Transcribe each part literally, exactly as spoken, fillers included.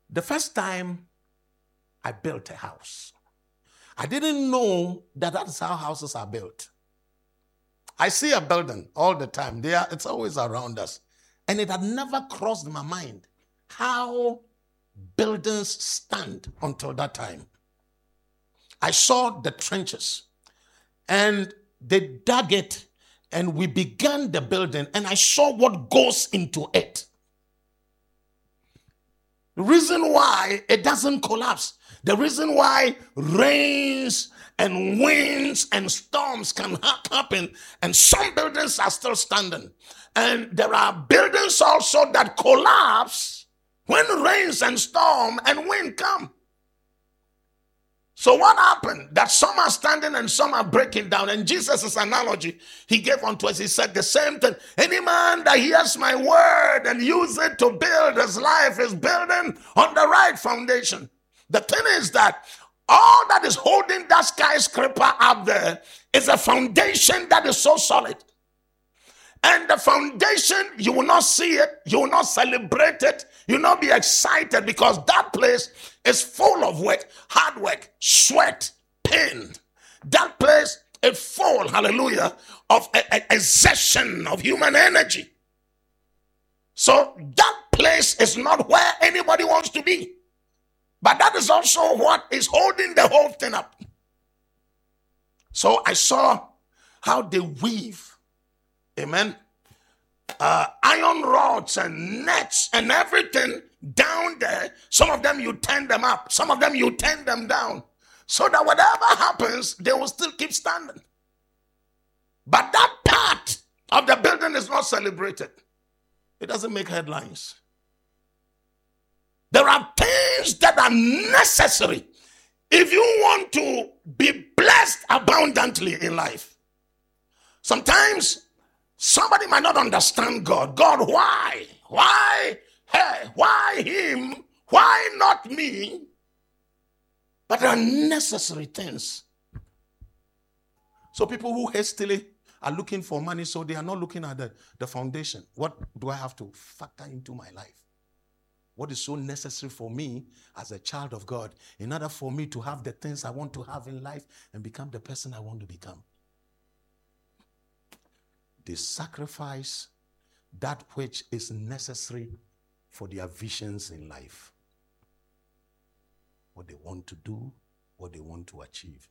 The first time I built a house, I didn't know that that's how houses are built. I see a building all the time. They are, it's always around us. And it had never crossed my mind how buildings stand until that time. I saw the trenches and they dug it and we began the building and I saw what goes into it. The reason why it doesn't collapse, the reason why rains and winds and storms can ha- happen and some buildings are still standing. And there are buildings also that collapse when rains and storm and wind come. So what happened? That some are standing and some are breaking down. And Jesus' analogy he gave unto us, he said the same thing. Any man that hears my word and use it to build his life is building on the right foundation. The thing is that all that is holding that skyscraper up there is a foundation that is so solid. And the foundation, you will not see it, you will not celebrate it, you will not be excited because that place is full of work, hard work, sweat, pain. That place is full, hallelujah, of exertion of human energy. So that place is not where anybody wants to be. But that is also what is holding the whole thing up. So I saw how they weave. Amen. Uh, iron rods and nets and everything down there. Some of them you turn them up. Some of them you turn them down. So that whatever happens, they will still keep standing. But that part of the building is not celebrated. It doesn't make headlines. There are things that are necessary if you want to be blessed abundantly in life. Sometimes somebody might not understand God. God, why? Why her? Why him? Why not me? But there are necessary things. So people who hastily are looking for money, so they are not looking at the, the foundation. What do I have to factor into my life? What is so necessary for me as a child of God in order for me to have the things I want to have in life and become the person I want to become? They sacrifice that which is necessary for their visions in life. What they want to do, what they want to achieve.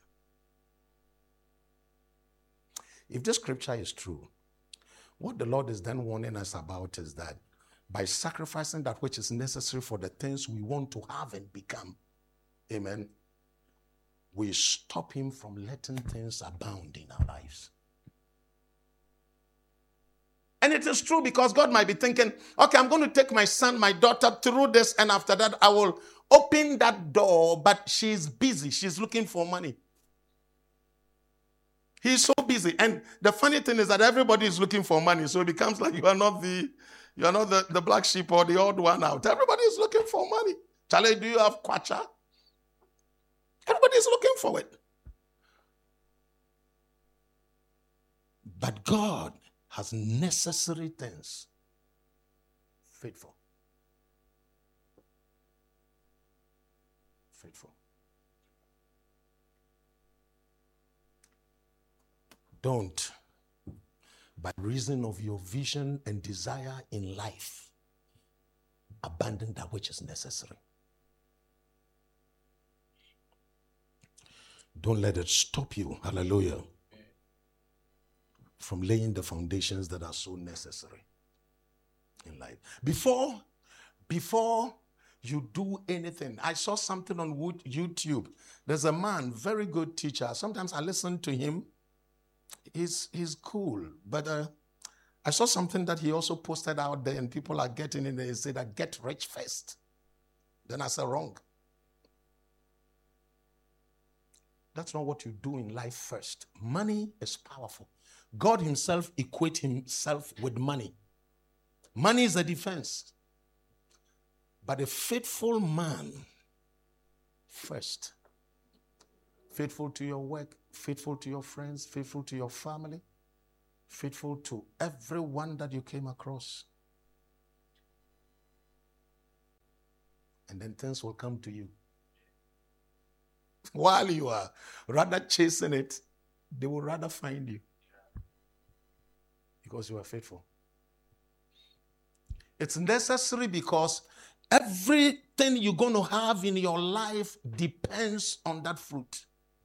If this scripture is true, what the Lord is then warning us about is that by sacrificing that which is necessary for the things we want to have and become, amen, we stop him from letting things abound in our lives. And it is true because God might be thinking, okay, I'm going to take my son, my daughter through this, and after that I will open that door, but she's busy. She's looking for money. He's so busy. And the funny thing is that everybody is looking for money, so it becomes like you are not the you are not the, the black sheep or the odd one out. Everybody is looking for money. Charlie, do you have kwacha? Everybody is looking for it. But God has necessary things. Faithful. Faithful. Don't, by reason of your vision and desire in life, abandon that which is necessary. Don't let it stop you, hallelujah, from laying the foundations that are so necessary in life. Before, before you do anything, I saw something on YouTube. There's a man, very good teacher. Sometimes I listen to him. He's, he's cool. But uh, I saw something that he also posted out there and people are getting in there. He said, that get rich first. Then I said, wrong. That's not what you do in life first. Money is powerful. God himself equates himself with money. Money is a defense. But a faithful man first. Faithful to your work, faithful to your friends, faithful to your family, faithful to everyone that you came across. and then things will come to you. While you are rather chasing it, they will rather find you because you are faithful. It's necessary because everything you're going to have in your life depends on that fruit.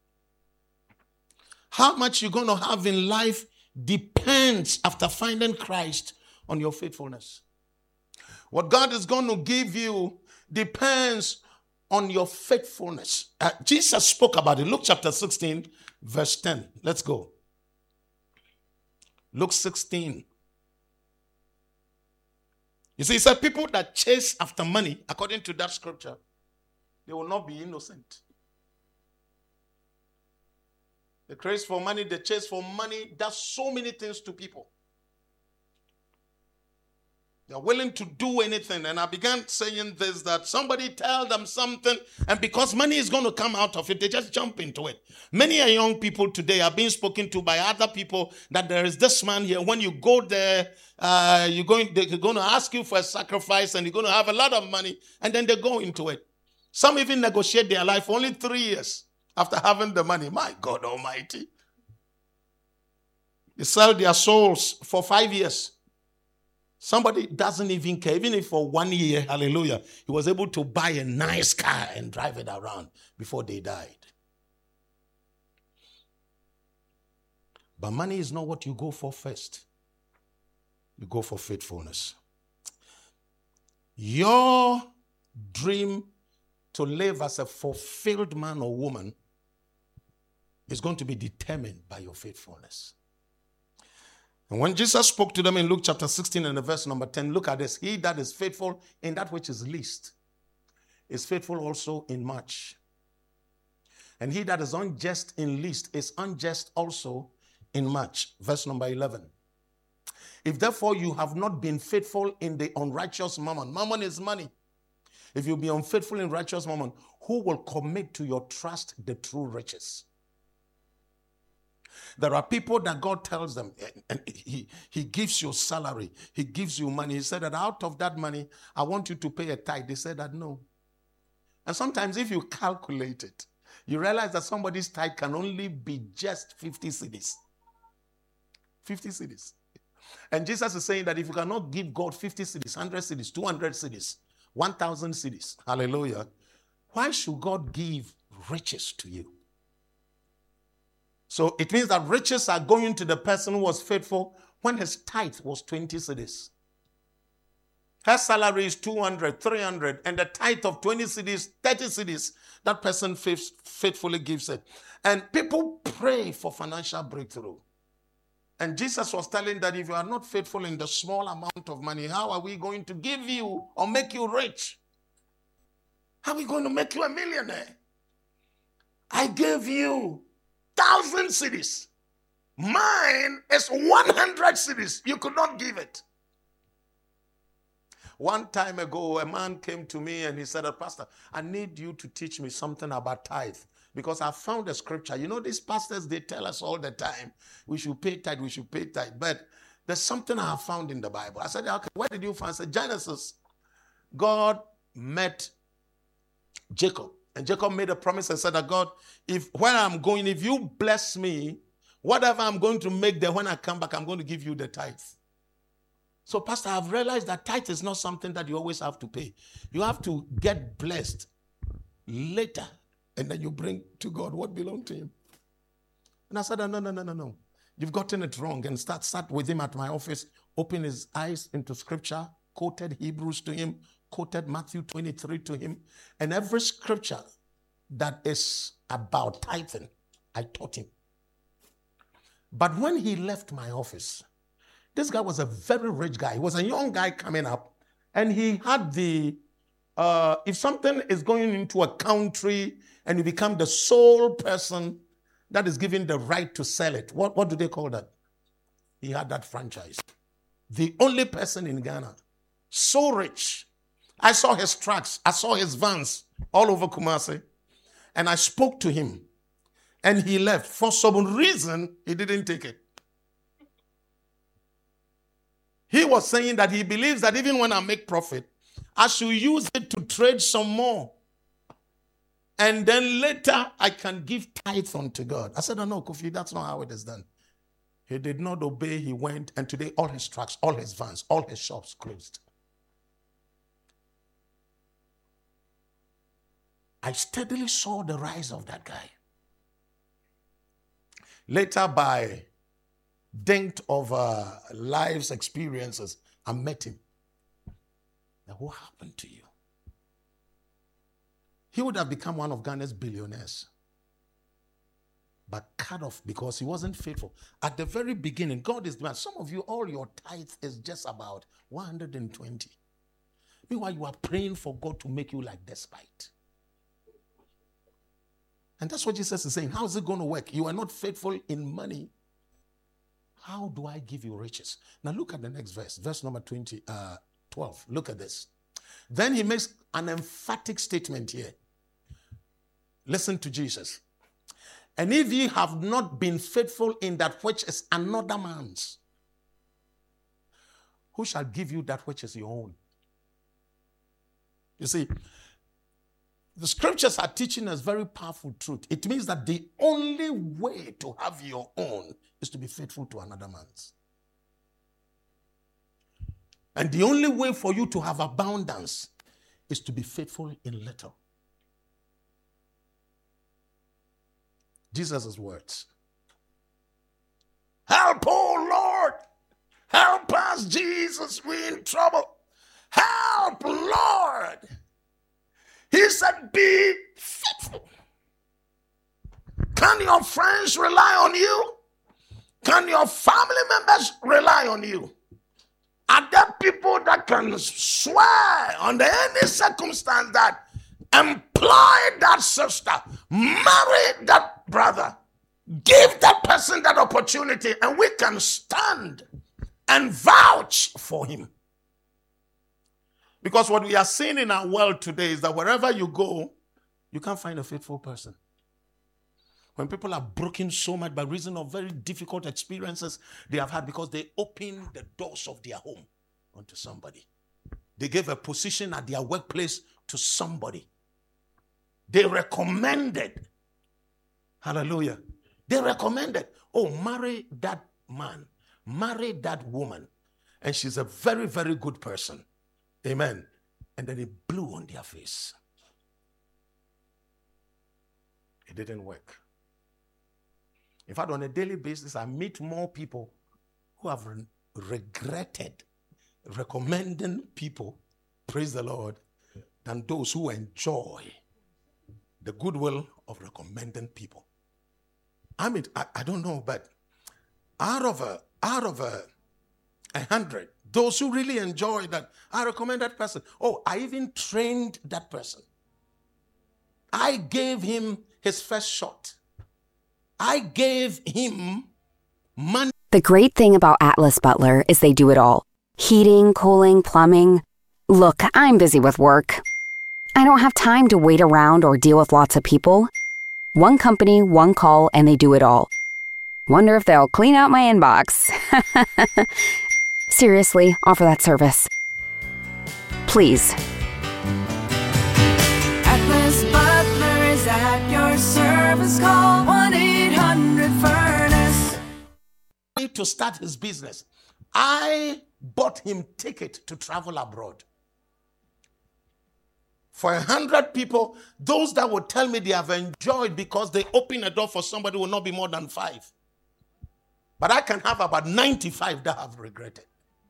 How much you're going to have in life depends, after finding Christ, on your faithfulness. What God is going to give you depends on your faithfulness. Uh, Jesus spoke about it. Luke chapter sixteen, verse ten. Let's go. Luke sixteen. You see, he said people that chase after money, according to that scripture, they will not be innocent. The craze for money, the chase for money does so many things to people. They're willing to do anything. And I began saying this, that somebody tell them something, and because money is going to come out of it, they just jump into it. Many young people today are being spoken to by other people that there is this man here. When you go there, uh, you're going, they're going to ask you for a sacrifice, and you're going to have a lot of money, and then they go into it. Some even negotiate their life for only three years after having the money. My God Almighty. They sell their souls for five years. Somebody doesn't even care, even if for one year, hallelujah, he was able to buy a nice car and drive it around before they died. But money is not what you go for first. You go for faithfulness. Your dream to live as a fulfilled man or woman is going to be determined by your faithfulness. And when Jesus spoke to them in Luke chapter sixteen and the verse number ten, look at this. He that is faithful in that which is least is faithful also in much. And he that is unjust in least is unjust also in much. Verse number eleven. If therefore you have not been faithful in the unrighteous mammon, mammon is money. If you be unfaithful in righteous mammon, who will commit to your trust the true riches? There are people that God tells them, and he, he gives you salary, he gives you money. He said that out of that money, I want you to pay a tithe. They said that no. And sometimes if you calculate it, you realize that somebody's tithe can only be just fifty cedis. fifty cedis. And Jesus is saying that if you cannot give God fifty cedis, one hundred cedis, two hundred cedis, one thousand cedis, hallelujah, why should God give riches to you? So it means that riches are going to the person who was faithful when his tithe was twenty cedis. Her salary is two hundred, three hundred, and the tithe of twenty cedis, thirty cedis, that person faithfully gives it. And people pray for financial breakthrough. And Jesus was telling that if you are not faithful in the small amount of money, how are we going to give you or make you rich? How are we going to make you a millionaire? I gave you thousand cedis. Mine is one hundred cedis. You could not give it. One time ago, a man came to me and he said, Pastor, I need you to teach me something about tithe. Because I found a scripture. You know, these pastors, they tell us all the time, we should pay tithe, we should pay tithe. But there's something I have found in the Bible. I said, okay, where did you find? I said, Genesis. God met Jacob. And Jacob made a promise and said that God, if where I'm going, if you bless me, whatever I'm going to make there, when I come back, I'm going to give you the tithe. So, Pastor, I've realized that tithe is not something that you always have to pay. You have to get blessed later, and then you bring to God what belongs to him. And I said, no, no, no, no, no. You've gotten it wrong. And start, start with him at my office, open his eyes into scripture, quoted Hebrews to him, quoted Matthew twenty-three to him. And every scripture that is about tithing, I taught him. But when he left my office, this guy was a very rich guy. He was a young guy coming up. And he had the, uh, if something is going into a country and you become the sole person that is given the right to sell it, what, what do they call that? He had that franchise. The only person in Ghana, so rich. I saw his trucks. I saw his vans all over Kumasi. And I spoke to him. And he left. For some reason, he didn't take it. He was saying that he believes that even when I make profit, I should use it to trade some more. And then later I can give tithe unto God. I said, oh, no, Kofi, that's not how it is done. He did not obey. He went, and today all his trucks, all his vans, all his shops closed. I steadily saw the rise of that guy. Later, by dint of uh, life's experiences, I met him. Now, what happened to you? He would have become one of Ghana's billionaires, but cut off because he wasn't faithful. At the very beginning, God is doing. Some of you, all your tithes is just about one hundred twenty. Meanwhile, you are praying for God to make you like despite. And that's what Jesus is saying. How is it going to work? You are not faithful in money. How do I give you riches? Now look at the next verse, verse number twenty, uh, twelve. Look at this. Then he makes an emphatic statement here. Listen to Jesus. And if ye have not been faithful in that which is another man's, who shall give you that which is your own? You see, the scriptures are teaching us very powerful truth. It means that the only way to have your own is to be faithful to another man's. And the only way for you to have abundance is to be faithful in little. Jesus' words. Help, oh Lord. Help us, Jesus. We're in trouble. Help, Lord. He said, be faithful. Can your friends rely on you? Can your family members rely on you? Are there people that can swear under any circumstance that employ that sister, marry that brother, give that person that opportunity, and we can stand and vouch for him? Because what we are seeing in our world today is that wherever you go, you can't find a faithful person. When people are broken so much by reason of very difficult experiences they have had because they opened the doors of their home unto somebody. They gave a position at their workplace to somebody. They recommended. Hallelujah. They recommended, oh, marry that man. Marry that woman. And she's a very, very good person. Amen. And then it blew on their face. It didn't work. In fact, on a daily basis, I meet more people who have re- regretted recommending people, praise the Lord, than those who enjoy the goodwill of recommending people. I mean, I, I don't know, but out of a out of a, a hundred, those who really enjoy that, I recommend that person. Oh, I even trained that person. I gave him his first shot. I gave him money. The great thing about Atlas Butler is they do it all. Heating, cooling, plumbing. Look, I'm busy with work. I don't have time to wait around or deal with lots of people. One company, one call, and they do it all. Wonder if they'll clean out my inbox. Seriously, offer that service. Please. Atlas Butler is at your service. Call one eight hundred furnace. To start his business. I bought him ticket to travel abroad. For a hundred people, those that would tell me they have enjoyed because they open a door for somebody will not be more than five. But I can have about ninety-five that have regretted.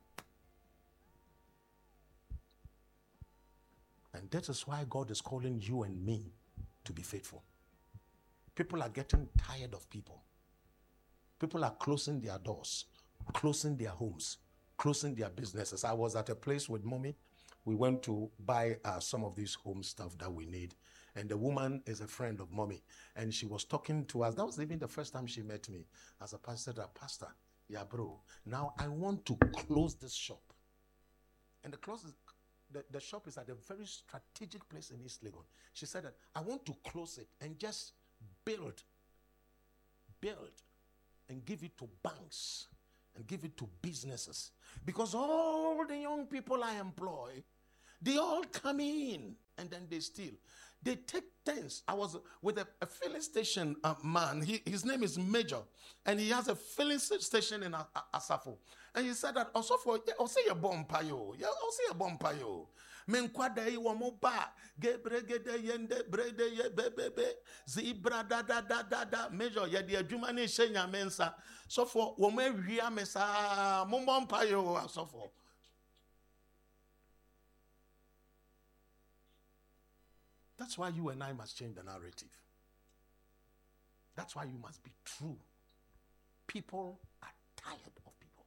And that is why God is calling you and me to be faithful. People are getting tired of people. People are closing their doors, closing their homes, closing their businesses. I was at a place with mommy. We went to buy uh, some of these home stuff that we need. And the woman is a friend of mommy. And she was talking to us. That was even the first time she met me. As a pastor, a pastor, yeah, bro, now I want to close this shop. And the, close, the, the shop is at a very strategic place in East Legon. She said that I want to close it and just build, build, and give it to banks and give it to businesses. Because all the young people I employ, They all come in and then they steal. They take tents. I was with a, a filling station uh, man. He, his name is Major, and he has a filling station in a, a, Asafo. And he said that also for also your bomb payo, yeah, also your bomb payo. Menkwada yi wamo ba gebregede yende brede ye bebebe zibra da da da da da Major ye di adwuma ne shenya mensa. So for wome wia mesa mo bomb payo so for. That's why you and I must change the narrative. That's why you must be true. People are tired of people.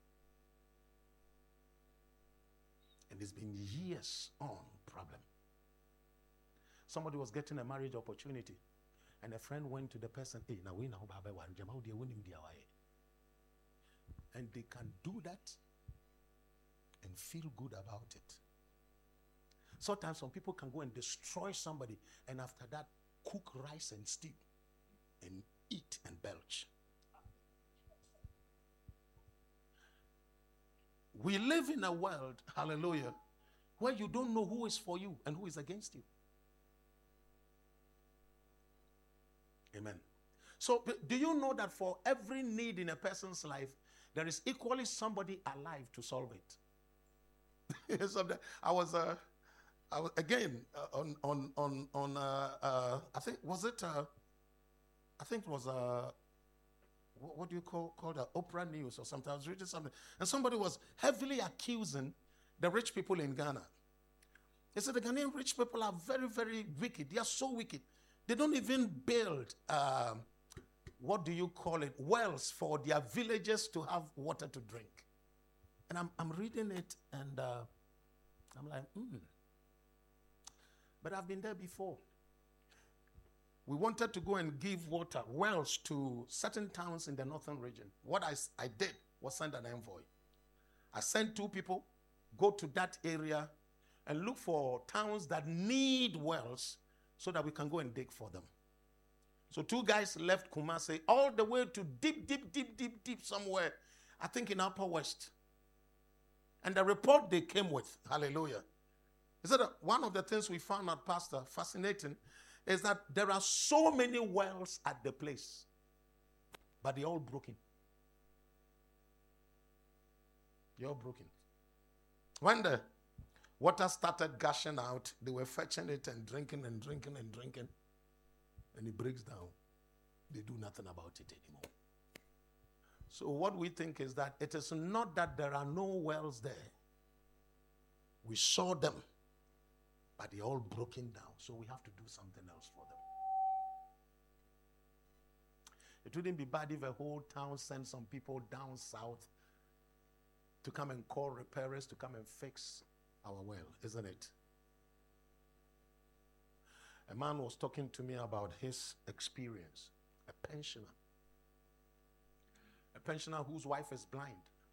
And it's been years on problem. Somebody was getting a marriage opportunity, and a friend went to the person, hey, now we know Baba one Jamal, they win him the away. And they can do that and feel good about it. Sometimes some people can go and destroy somebody, and after that, cook rice and stew and eat and belch. We live in a world, hallelujah, where you don't know who is for you and who is against you. Amen. So, do you know that for every need in a person's life, there is equally somebody alive to solve it? So I was... Uh, I was, again, uh, on, on, on, on uh, uh, I think, was it, uh, I think it was, uh, what, what do you call, call that, Oprah News or something. I was reading something, and somebody was heavily accusing the rich people in Ghana. They said the Ghanaian rich people are very, very wicked. They are so wicked. They don't even build, um, what do you call it, wells for their villagers to have water to drink. And I'm, I'm reading it, and uh, I'm like, hmm. But I've been there before. We wanted to go and give water, wells, to certain towns in the northern region. What I, I did was send an envoy. I sent two people, go to that area and look for towns that need wells so that we can go and dig for them. So two guys left Kumasi all the way to deep, deep, deep, deep, deep somewhere, I think in Upper West. And the report they came with, hallelujah, is that one of the things we found out, Pastor, fascinating, is that there are so many wells at the place, but they're all broken. They're all broken. When the water started gushing out, they were fetching it and drinking and drinking and drinking, and it breaks down. They do nothing about it anymore. So what we think is that it is not that there are no wells there. We saw them, but they're all broken down. So we have to do something else for them. It wouldn't be bad if a whole town sent some people down south to come and call repairers to come and fix our well, isn't it? A man was talking to me about his experience, a pensioner. A pensioner whose wife is blind.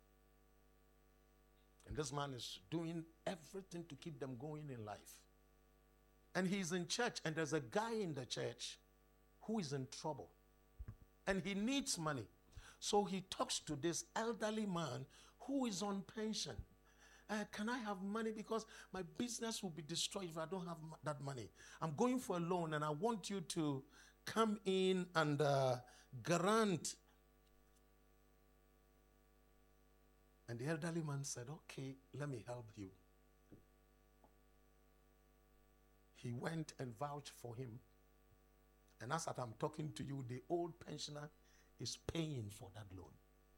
And this man is doing everything to keep them going in life. And he's in church, and there's a guy in the church who is in trouble. And he needs money. So he talks to this elderly man who is on pension. Uh, can I have money? Because my business will be destroyed if I don't have that money. I'm going for a loan, and I want you to come in and uh, grant. And the elderly man said, okay, let me help you. He went and vouched for him. And as I'm talking to you, the old pensioner is paying for that loan.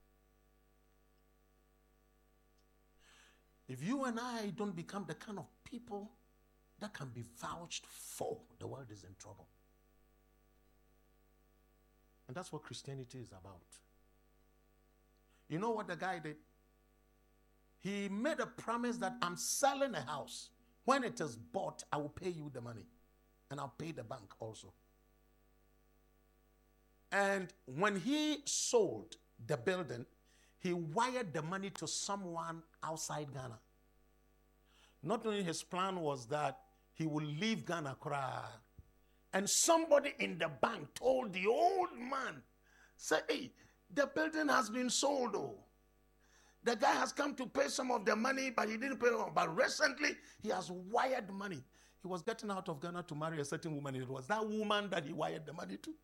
If you and I don't become the kind of people that can be vouched for, the world is in trouble. And that's what Christianity is about. You know what the guy did? He made a promise that I'm selling a house. When it is bought, I will pay you the money. And I'll pay the bank also. And when he sold the building, he wired the money to someone outside Ghana. Not only his plan was that he would leave Ghana, and somebody in the bank told the old man, say, hey, the building has been sold, oh. The guy has come to pay some of the money, but he didn't pay all. But recently, he has wired money. He was getting out of Ghana to marry a certain woman. It was that woman that he wired the money to.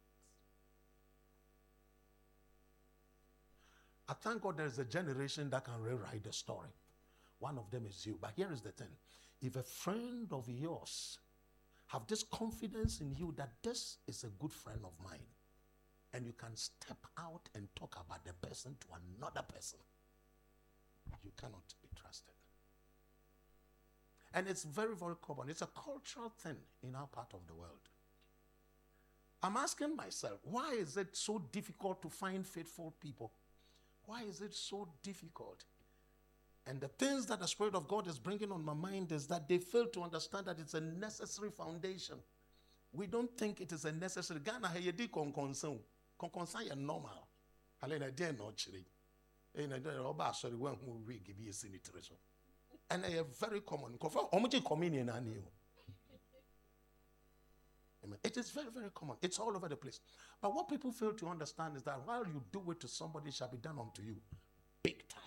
I thank God there is a generation that can rewrite the story. One of them is you. But here is the thing. If a friend of yours have this confidence in you that this is a good friend of mine, and you can step out and talk about the person to another person, you cannot be trusted. And it's very, very common. It's a cultural thing in our part of the world. I'm asking myself, why is it so difficult to find faithful people? Why is it so difficult? And the things that the Spirit of God is bringing on my mind is that they fail to understand that it's a necessary foundation. We don't think it is a necessary. Ghana hey di concern. Concern is normal. Alena dey no chiri. Eh na dey oba sorry when who we give you sinitration. And they are very common. Omuji communion ani o. It is very, very common. It's all over the place. But what people fail to understand is that while you do it to somebody, it shall be done unto you. Big time.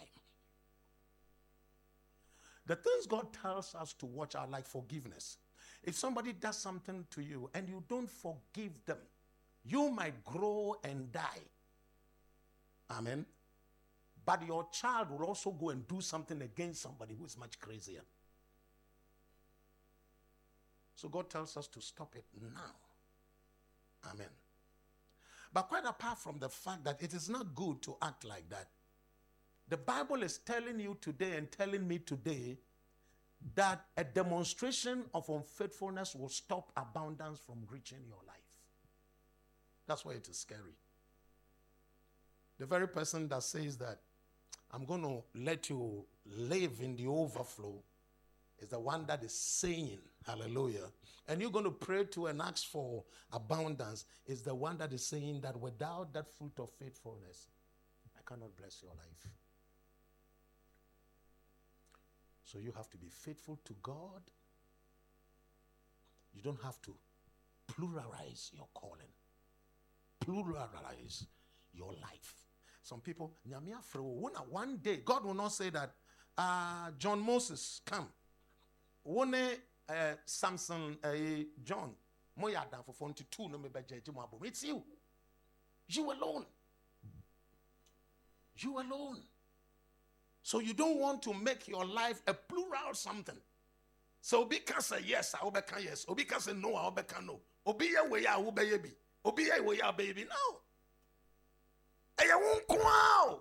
The things God tells us to watch are like forgiveness. If somebody does something to you and you don't forgive them, you might grow and die. Amen. But your child will also go and do something against somebody who is much crazier. So God tells us to stop it now. Amen. But quite apart from the fact that it is not good to act like that, the Bible is telling you today and telling me today that a demonstration of unfaithfulness will stop abundance from reaching your life. That's why it is scary. The very person that says that I'm going to let you live in the overflow is the one that is saying, hallelujah. And you're going to pray to and ask for abundance is the one that is saying that without that fruit of faithfulness, I cannot bless your life. So you have to be faithful to God. You don't have to pluralize your calling. Pluralize your life. Some people, one day, God will not say that, uh, John Moses, come. One uh, Samson, uh, John, Moyada for forty-two, no me it's you. You alone. You alone. So you don't want to make your life a plural something. So Obi can say yes, I will be yes. Obi can say no, I will be no. Obi ya way I will be baby. Obi ya way ya baby. No. And you won't go out.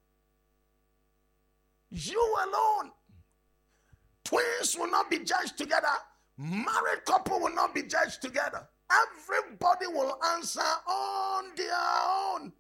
You alone. Twins will not be judged together. Married couple will not be judged together. Everybody will answer on their own.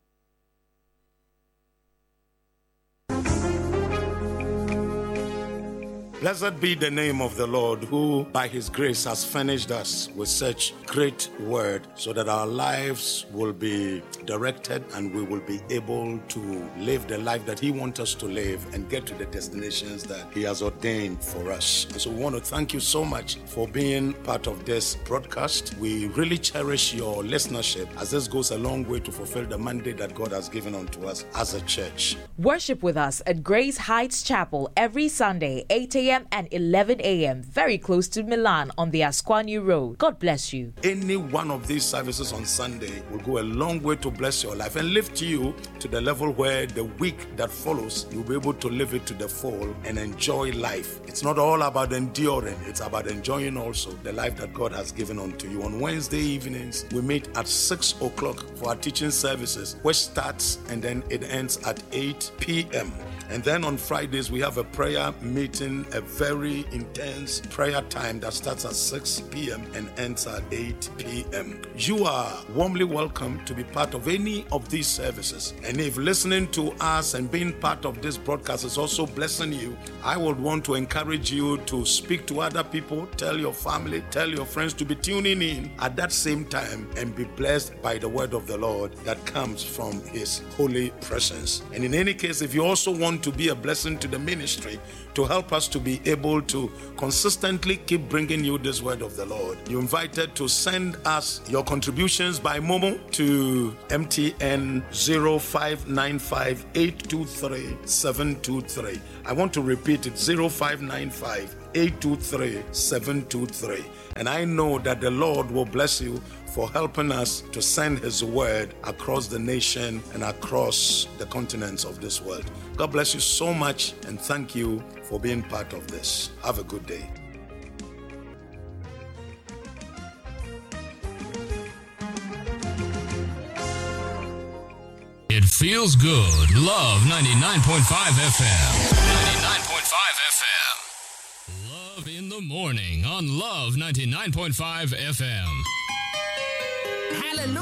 Blessed be the name of the Lord, who by his grace has furnished us with such great word, so that our lives will be directed and we will be able to live the life that he wants us to live and get to the destinations that he has ordained for us. And so we want to thank you so much for being part of this broadcast. We really cherish your listenership, as this goes a long way to fulfill the mandate that God has given unto us as a church. Worship with us at Grace Heights Chapel every Sunday, eight a.m. and eleven a.m. very close to Milan on the Asquanu Road. God bless you. Any one of these services on Sunday will go a long way to bless your life and lift you to the level where the week that follows, you'll be able to live it to the full and enjoy life. It's not all about enduring, it's about enjoying also the life that God has given unto you. On Wednesday evenings, we meet at six o'clock for our teaching services, which starts and then it ends at eight p.m. And then on Fridays, we have a prayer meeting, a very intense prayer time that starts at six p.m. and ends at eight p.m. You are warmly welcome to be part of any of these services. And if listening to us and being part of this broadcast is also blessing you, I would want to encourage you to speak to other people, tell your family, tell your friends to be tuning in at that same time and be blessed by the word of the Lord that comes from his holy presence. And in any case, if you also want to be a blessing to the ministry, to help us to be able to consistently keep bringing you this word of the Lord, you're invited to send us your contributions by Momo to M T N zero five nine five eight two three seven two three. I want to repeat it, zero five nine five eight two three seven two three. And I know that the Lord will bless you for helping us to send his word across the nation and across the continents of this world. God bless you so much, and thank you for being part of this. Have a good day. It feels good. Love ninety-nine point five F M. ninety-nine point five F M. Love in the morning on Love ninety-nine point five F M. Hallelujah.